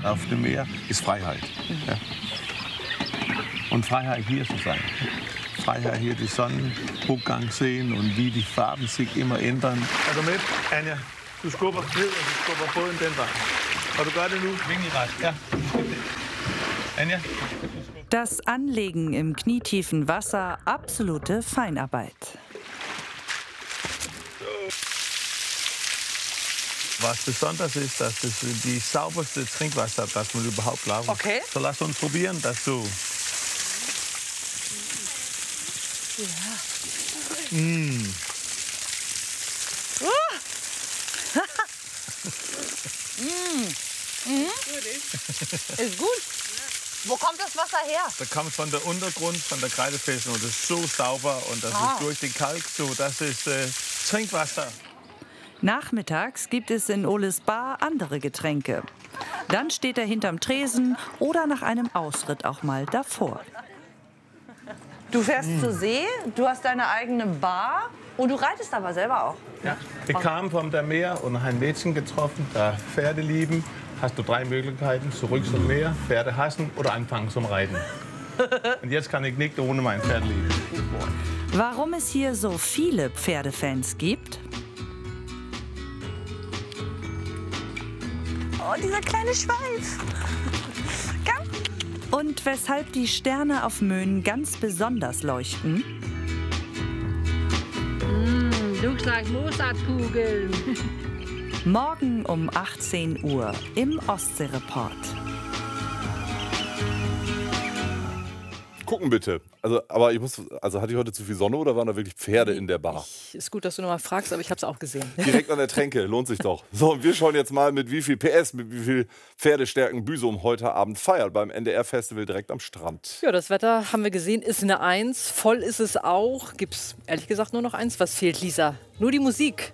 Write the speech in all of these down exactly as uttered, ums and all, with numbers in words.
auf dem Meer ist Freiheit. Ja. Und Freiheit hier zu sein. Freiheit hier den Sonnenaufgang sehen und wie die Farben sich immer ändern. Also mit, Anja, du skubber ned og du skubber båden den vej. Og du gør det nu. Vinkelret. Ja. Anja. Das Anlegen im knietiefen Wasser, absolute Feinarbeit. Was besonders ist, dass das die sauberste Trinkwasser, das man überhaupt glauben. Okay. So lass uns probieren, dass du. Ja. Mm. Uh. mm. Mhm. Ist gut. Wo kommt das Wasser her? Das kommt von der Untergrund, von der Kreidefelsen und das ist so sauber und das ah. ist durch den Kalk so. Das ist äh, Trinkwasser. Nachmittags gibt es in Oles Bar andere Getränke. Dann steht er hinterm Tresen oder nach einem Ausritt auch mal davor. Du fährst mm. zur See, du hast deine eigene Bar und du reitest aber selber auch. Ja, ich kam vom Meer und habe ein Mädchen getroffen, da Pferde lieben. Hast du drei Möglichkeiten, zurück zum Meer, Pferde hassen oder anfangen zum Reiten. Und jetzt kann ich nicht ohne mein Pferd lieben. Warum es hier so viele Pferdefans gibt? Oh, dieser kleine Schweif. Komm. Und weshalb die Sterne auf Möhnen ganz besonders leuchten? Mm, looks like Mozartkugeln. Morgen um achtzehn Uhr im Ostseereport. Gucken bitte. Also, aber ich muss, also hatte ich heute zu viel Sonne oder waren da wirklich Pferde in der Bar? Ich, ist gut, dass du nochmal fragst, aber ich habe es auch gesehen. Direkt an der Tränke, lohnt sich doch. So, und wir schauen jetzt mal, mit wie viel P S, mit wie viel Pferdestärken Büsum heute Abend feiert beim N D R-Festival direkt am Strand. Ja, das Wetter, haben wir gesehen, ist eine Eins. Voll ist es auch. Gibt es ehrlich gesagt nur noch eins? Was fehlt, Lisa? Nur die Musik.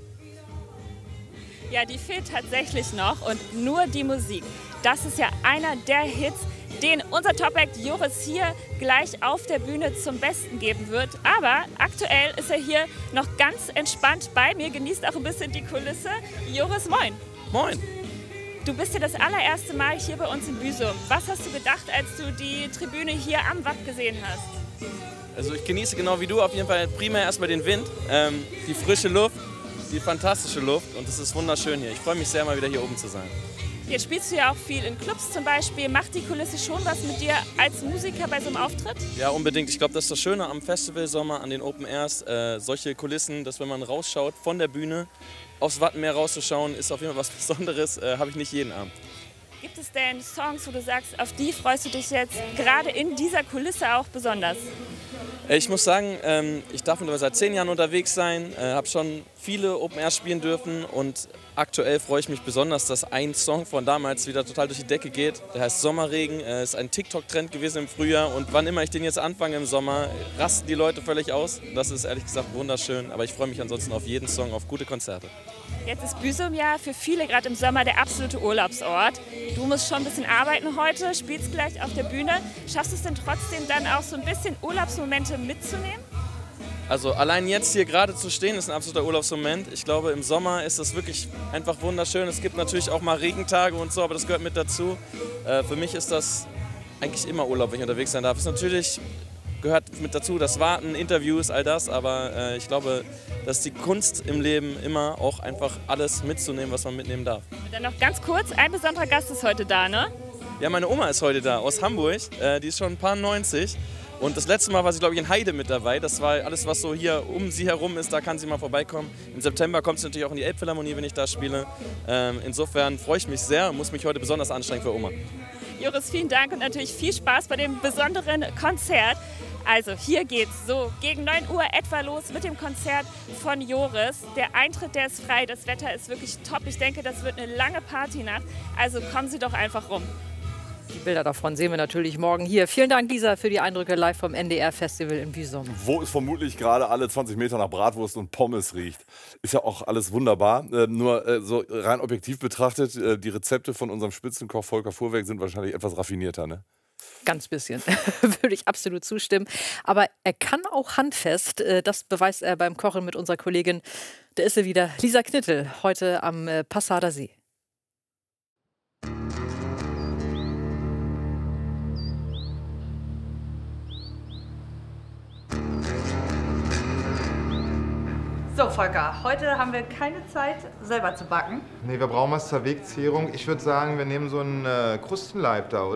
Ja, die fehlt tatsächlich noch und nur die Musik. Das ist ja einer der Hits, den unser Top-Act Joris hier gleich auf der Bühne zum Besten geben wird. Aber aktuell ist er hier noch ganz entspannt bei mir, genießt auch ein bisschen die Kulisse. Joris, moin. Moin. Du bist ja das allererste Mal hier bei uns in Büsum. Was hast du gedacht, als du die Tribüne hier am Watt gesehen hast? Also ich genieße genau wie du auf jeden Fall primär erstmal den Wind, ähm, die frische Luft, die fantastische Luft und es ist wunderschön hier. Ich freue mich sehr, mal wieder hier oben zu sein. Jetzt spielst du ja auch viel in Clubs zum Beispiel. Macht die Kulisse schon was mit dir als Musiker bei so einem Auftritt? Ja, unbedingt. Ich glaube, das ist das Schöne am Festivalsommer, an den Open Airs. Äh, solche Kulissen, dass wenn man rausschaut von der Bühne, aufs Wattenmeer rauszuschauen, ist auf jeden Fall was Besonderes. Äh, habe ich nicht jeden Abend. Gibt es denn Songs, wo du sagst, auf die freust du dich jetzt gerade in dieser Kulisse auch besonders? Ich muss sagen, ähm, ich darf mittlerweile seit zehn Jahren unterwegs sein, äh, habe schon viele Open Air spielen dürfen und aktuell freue ich mich besonders, dass ein Song von damals wieder total durch die Decke geht. Der heißt Sommerregen, äh, ist ein TikTok-Trend gewesen im Frühjahr und wann immer ich den jetzt anfange im Sommer, rasten die Leute völlig aus. Das ist ehrlich gesagt wunderschön, aber ich freue mich ansonsten auf jeden Song, auf gute Konzerte. Jetzt ist Büsum ja für viele gerade im Sommer der absolute Urlaubsort. Du musst schon ein bisschen arbeiten heute, spielst gleich auf der Bühne. Schaffst du es denn trotzdem dann auch so ein bisschen Urlaubsmomente mitzunehmen? Also allein jetzt hier gerade zu stehen ist ein absoluter Urlaubsmoment. Ich glaube, im Sommer ist das wirklich einfach wunderschön. Es gibt natürlich auch mal Regentage und so, aber das gehört mit dazu. Äh, für mich ist das eigentlich immer Urlaub, wenn ich unterwegs sein darf. Es ist natürlich gehört mit dazu, das Warten, Interviews, all das, aber äh, ich glaube, dass die Kunst im Leben immer auch einfach alles mitzunehmen, was man mitnehmen darf. Und dann noch ganz kurz, ein besonderer Gast ist heute da, ne? Ja, meine Oma ist heute da, aus Hamburg, äh, die ist schon ein paar neunzig und das letzte Mal war sie, glaube ich, in Heide mit dabei, das war alles, was so hier um sie herum ist, da kann sie mal vorbeikommen. Im September kommt sie natürlich auch in die Elbphilharmonie, wenn ich da spiele, ähm, insofern freue ich mich sehr und muss mich heute besonders anstrengen für Oma. Joris, vielen Dank und natürlich viel Spaß bei dem besonderen Konzert. Also hier geht's so gegen neun Uhr etwa los mit dem Konzert von Joris. Der Eintritt, der ist frei, das Wetter ist wirklich top. Ich denke, das wird eine lange Partynacht. Also kommen Sie doch einfach rum. Die Bilder davon sehen wir natürlich morgen hier. Vielen Dank, Lisa, für die Eindrücke live vom N D R-Festival in Büsum. Wo es vermutlich gerade alle zwanzig Meter nach Bratwurst und Pommes riecht. Ist ja auch alles wunderbar. Äh, nur äh, so rein objektiv betrachtet, äh, die Rezepte von unserem Spitzenkoch Volker Fuhrwerk sind wahrscheinlich etwas raffinierter, ne? Ganz bisschen, würde ich absolut zustimmen. Aber er kann auch handfest, das beweist er beim Kochen mit unserer Kollegin, da ist sie wieder, Lisa Knittel, heute am Passader See. So, Volker, heute haben wir keine Zeit, selber zu backen. Nee, wir brauchen was zur Wegzehrung. Ich würde sagen, wir nehmen so einen äh, Krustenleib da, oder?